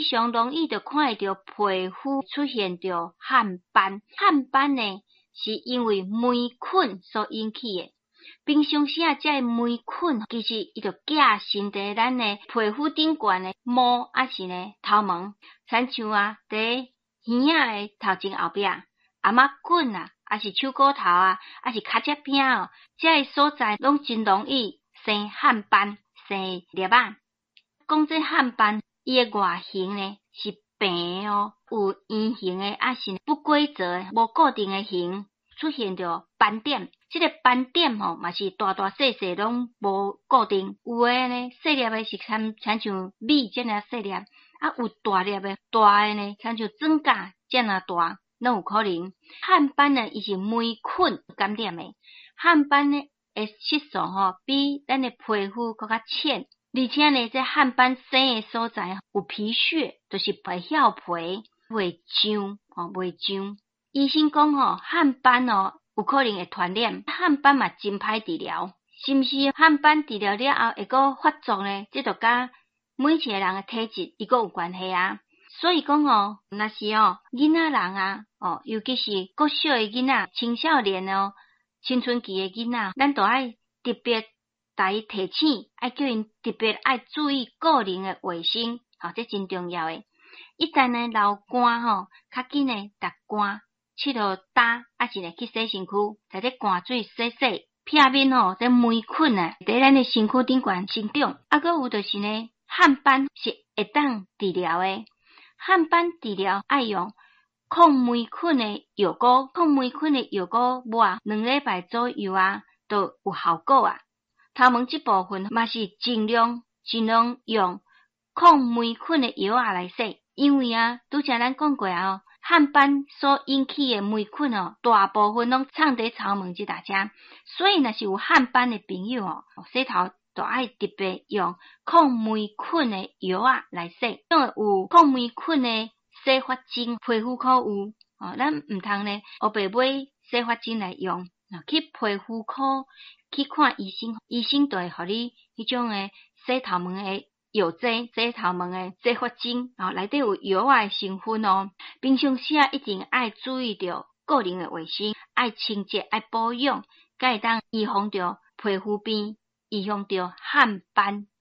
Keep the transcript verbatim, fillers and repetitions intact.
常容易就看会到皮肤出现着汗斑，汗斑呢是因为霉菌所引起的。平常时啊，这霉菌其实伊就寄生伫咱的皮肤顶悬的毛，还是呢头毛，亲像啊，伫耳仔的头前后壁，阿妈菌啊，还是手骨头啊，还是脚趾边哦，这个所在拢真容易生汗斑、生粒仔。讲这汗斑，伊的外形呢是平的哦，有圆形的，还是不规则的、无固定的形。出现着斑点，这个斑点吼嘛是大大细细拢无固定，有诶呢细粒诶是参参像米这样细粒，啊有大粒诶大诶呢参像庄稼这样大，拢有可能。汗斑呢伊是霉菌感染诶，汗斑呢诶色素吼比咱诶皮肤搁较浅，而且呢这汗斑生诶所在有皮屑，就是会翘皮，会痒吼袂痒。医生讲吼，汗斑哦有可能会传染，汗斑嘛真歹治疗，是毋是汗斑治疗了后会搁发作呢？这就甲每一个人的体质伊搁有关系啊。所以讲哦，若是哦囡仔人啊，哦尤其是国小的囡仔、青少年哦、青春期的囡仔，咱都爱特别甲伊提醒，爱叫因特别爱注意个人的卫生，哦，这真重要的。一旦呢流汗吼，较紧呢达汗。佚佗打，还是呢去洗身躯，在这汗水洗洗，片面吼，这霉菌啊，在咱的身躯顶悬生长。啊，搁有就是呢，汗斑是会当治疗的。汗斑治疗爱用抗霉菌的药膏，抗霉菌的药膏抹两礼拜左右啊，都有效果啊。头毛这部分嘛是尽量尽量用抗霉菌的药啊来洗，因为啊，拄则咱讲过啊。汗斑所引起的霉菌哦，大部分拢藏伫头毛这搭遮，所以若是有汗斑的朋友哦，洗头都爱特别用抗霉菌的药啊来洗，因为有抗霉菌的洗发精，皮肤科有哦，咱唔通呢，黑白买洗发精来用，去皮肤科去看医生，医生就会互你迄种的洗头毛的。药剂洗头毛的洗发精，哦，内底有药啊的成分哦。平常时啊，一定爱注意着个人的卫生，爱清洁，爱保养，才会当预防着皮肤病，预防着汗斑。